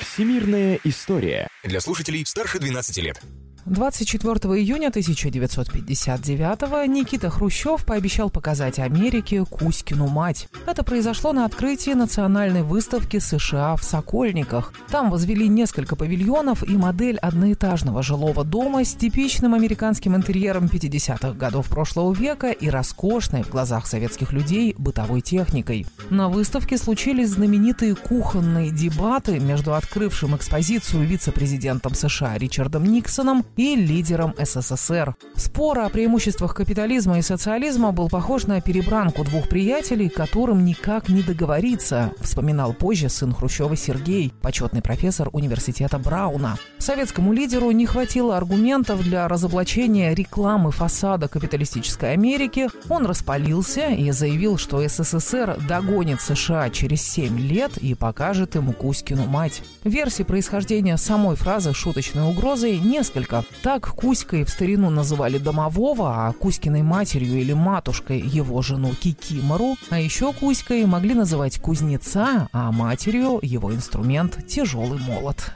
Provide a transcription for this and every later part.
Всемирная история. Для слушателей старше 12 лет. 24 июня 1959-го Никита Хрущев пообещал показать Америке Кузькину мать. Это произошло на открытии национальной выставки США в Сокольниках. Там возвели несколько павильонов и модель одноэтажного жилого дома с типичным американским интерьером 50-х годов прошлого века и роскошной в глазах советских людей бытовой техникой. На выставке случились знаменитые кухонные дебаты между открывшим экспозицию вице-президентом США Ричардом Никсоном и лидером СССР. Спор о преимуществах капитализма и социализма был похож на перебранку двух приятелей, которым никак не договориться, вспоминал позже сын Хрущева Сергей, почетный профессор университета Брауна. Советскому лидеру не хватило аргументов для разоблачения рекламы фасада капиталистической Америки. Он распалился и заявил, что СССР догонит США через 7 лет и покажет ему Кузькину мать. Версий происхождения самой фразы шуточной угрозой несколько. Так Кузькой в старину называли домового, а Кузькиной матерью или матушкой его жену Кикимору. А еще Кузькой могли называть кузнеца, а матерью его инструмент – тяжелый молот.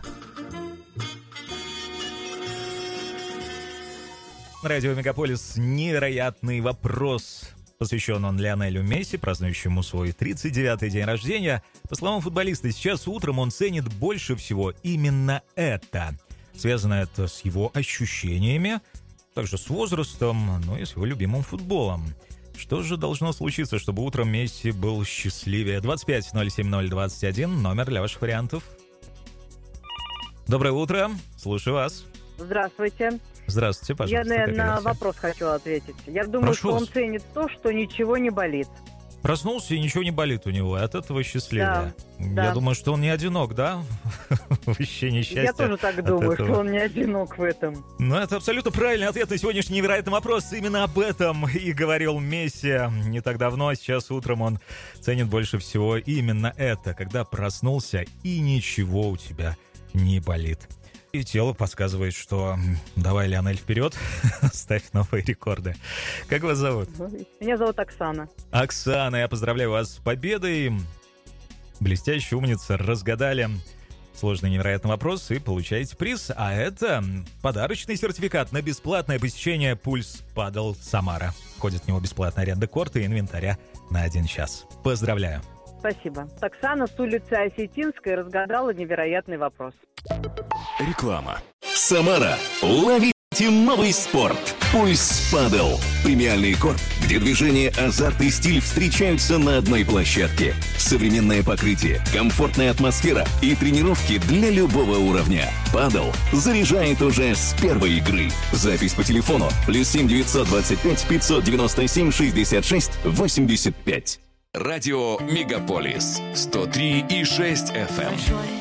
Радио Мегаполис «Невероятный вопрос». Посвящен он Лионелю Месси, празднующему свой 39-й день рождения. По словам футболиста, сейчас утром он ценит больше всего именно это. Связано это с его ощущениями, также с возрастом, но и с его любимым футболом. Что же должно случиться, чтобы утром Месси был счастливее? 25-07-021, номер для ваших вариантов. Доброе утро, слушаю вас. Здравствуйте. Здравствуйте, пожалуйста. Я на вопрос хочу ответить. Я думаю, что он ценит то, что ничего не болит. Проснулся, и ничего не болит у него, от этого счастливее. Да. Я думаю, что он не одинок, да? В ощущении счастья. Я тоже так думаю, что он не одинок в этом. Ну, это абсолютно правильный ответ на сегодняшний невероятный вопрос. Именно об этом и говорил Месси не так давно. Сейчас утром он ценит больше всего именно это, когда проснулся, и ничего у тебя не болит. И тело подсказывает, что давай, Лионель, вперед, ставь новые рекорды. Как вас зовут? Меня зовут Оксана. Оксана, я поздравляю вас с победой. Блестящая умница, разгадали сложный невероятный вопрос и получаете приз. А это подарочный сертификат на бесплатное посещение «Пульс Падл Самара». Входит в него бесплатная аренда корта и инвентаря на 1 час. Поздравляю. Спасибо. Оксана с улицы Осетинской разгадала невероятный вопрос. Реклама. Самара. Ловите новый спорт. Пульс Падл. Премиальный корт, где движение, азарт и стиль встречаются на одной площадке. Современное покрытие, комфортная атмосфера и тренировки для любого уровня. Падл заряжает уже с первой игры. Запись по телефону +7 925 597 66 85. Радио Мегаполис 103,6 FM.